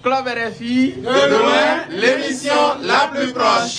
Club RFI, de loin, l'émission la plus proche.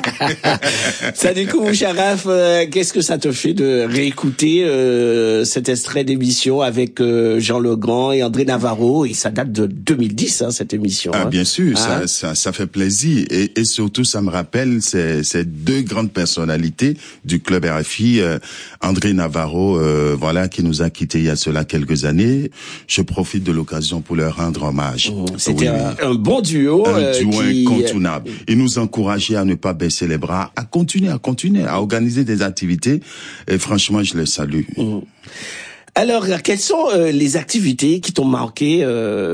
Sadiko Moucharaf, qu'est-ce que ça te fait de réécouter cet extrait d'émission avec Jean Legrand et André Navarro? Et ça date de 2010, cette émission. Ah, bien sûr, ça fait plaisir. Et surtout, ça me rappelle ces deux grandes personnalités du club RFI, André Navarro, qui nous a quittés il y a cela quelques années. Je profite de l'occasion pour leur rendre hommage. C'était un bon duo. Un duo incontournable. Ils nous encourageaient à ne pas baisser les bras, à continuer, à organiser des activités. Et franchement, je les salue. Alors, quelles sont les activités qui t'ont marqué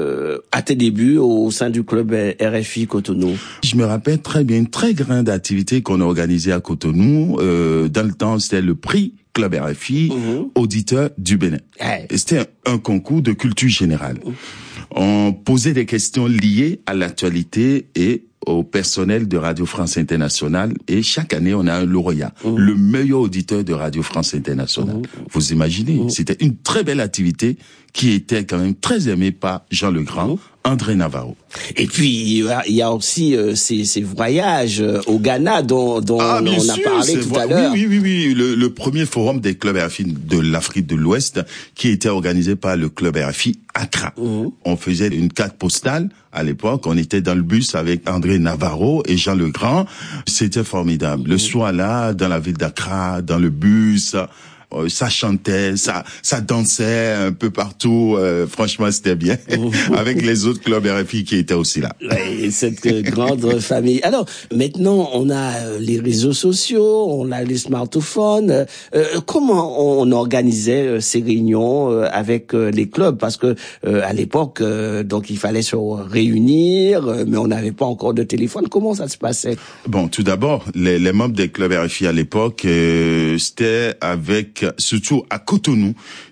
à tes débuts au sein du club RFI Cotonou? Je me rappelle très bien une très grande activité qu'on a organisée à Cotonou. Dans le temps, c'était le prix Club RFI, auditeur du Bénin. Et c'était un concours de culture générale. On posait des questions liées à l'actualité et au personnel de Radio France Internationale, et chaque année on a un lauréat, le meilleur auditeur de Radio France Internationale. Vous imaginez, c'était une très belle activité qui était quand même très aimée par Jean Legrand, André Navarro. Et puis il y a aussi ces voyages au Ghana dont on a parlé tout à l'heure. Oui, le premier forum des clubs RFI de l'Afrique de l'Ouest qui était organisé par le club RFI Accra. On faisait une carte postale. À l'époque, on était dans le bus avec André Navarro et Jean Legrand. C'était formidable. Le soir là, dans la ville d'Accra, dans le bus, ça chantait, ça dansait un peu partout. Franchement, c'était bien. Avec les autres clubs RFI qui étaient aussi là. Et cette grande famille. Alors, maintenant, on a les réseaux sociaux, on a les smartphones. Comment on organisait ces réunions avec les clubs? Parce que à l'époque, donc il fallait se réunir, mais on n'avait pas encore de téléphone. Comment ça se passait? Bon, tout d'abord, les membres des clubs RFI à l'époque, c'était avec surtout à Cotonou,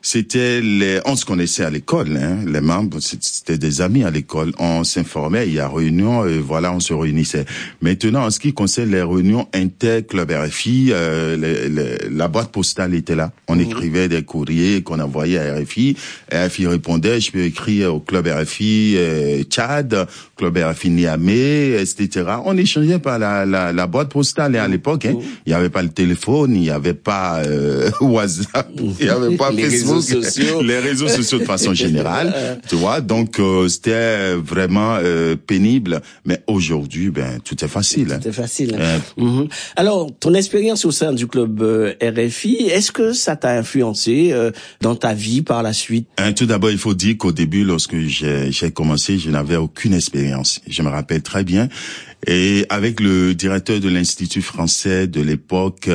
on se connaissait à l'école, les membres, c'était des amis à l'école, on s'informait, il y a réunion, on se réunissait. Maintenant, en ce qui concerne les réunions inter-club RFI, la boîte postale était là, on écrivait des courriers qu'on envoyait à RFI répondait, je peux écrire au club RFI Tchad, club RFI Niamey, etc. On échangeait par la boîte postale, et à l'époque, il n'y avait pas le téléphone, il n'y avait pas WhatsApp, il n'y avait pas Facebook, les réseaux sociaux de façon générale, tu vois. Donc c'était vraiment pénible, mais aujourd'hui, tout est facile. Tout est facile. Alors, ton expérience au sein du club RFI, est-ce que ça t'a influencé dans ta vie par la suite? Tout d'abord, il faut dire qu'au début, lorsque j'ai commencé, je n'avais aucune expérience. Je me rappelle très bien. Et avec le directeur de l'Institut français de l'époque,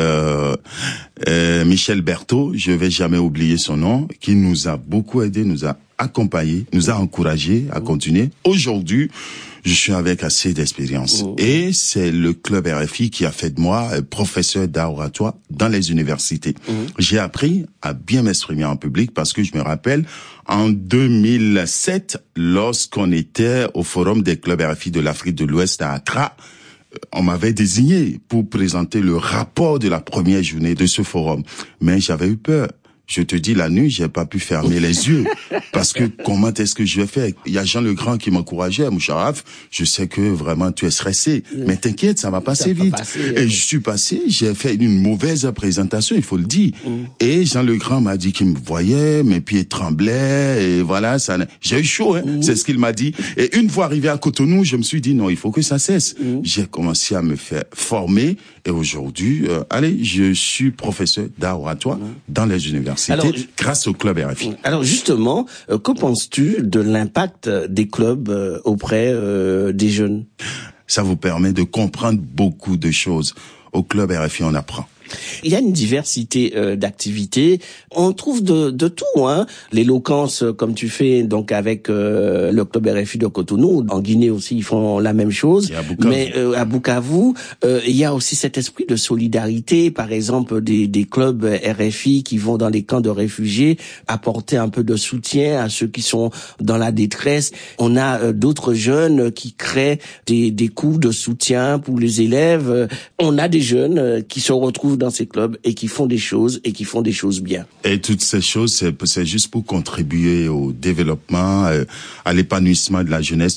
Michel Berthaud, je vais jamais oublier son nom, qui nous a beaucoup aidé, nous a accompagnés, nous a encouragés à continuer. Aujourd'hui, je suis avec assez d'expérience. Et c'est le club RFI qui a fait de moi professeur d'art oratoire dans les universités. J'ai appris à bien m'exprimer en public parce que je me rappelle, en 2007, lorsqu'on était au forum des clubs RFI de l'Afrique de l'Ouest à Accra, on m'avait désigné pour présenter le rapport de la première journée de ce forum. Mais j'avais eu peur. Je te dis, la nuit, j'ai pas pu fermer les yeux. Parce que comment est-ce que je vais faire? Il y a Jean Legrand qui m'encourageait, Moucharaf, je sais que vraiment tu es stressé. Mais t'inquiète, ça va passer vite. Et je suis passé, j'ai fait une mauvaise présentation, il faut le dire. Et Jean Legrand m'a dit qu'il me voyait, mes pieds tremblaient, et voilà, j'ai eu chaud, c'est ce qu'il m'a dit. Et une fois arrivé à Cotonou, je me suis dit, non, il faut que ça cesse. J'ai commencé à me faire former, et aujourd'hui, je suis professeur d'art oratoire dans les universités. Grâce au club RFI. Alors justement, que penses-tu de l'impact des clubs auprès des jeunes? Ça vous permet de comprendre beaucoup de choses. Au club RFI, on apprend. Il y a une diversité d'activités. On trouve de tout, L'éloquence, comme tu fais donc avec le club RFI de Cotonou. En Guinée aussi, ils font la même chose. Mais à Bukavu, il y a aussi cet esprit de solidarité. Par exemple, des clubs RFI qui vont dans les camps de réfugiés apporter un peu de soutien à ceux qui sont dans la détresse. On a d'autres jeunes qui créent des cours de soutien pour les élèves. On a des jeunes qui se retrouvent dans ces clubs et qui font des choses bien. Et toutes ces choses, c'est juste pour contribuer au développement, à l'épanouissement de la jeunesse.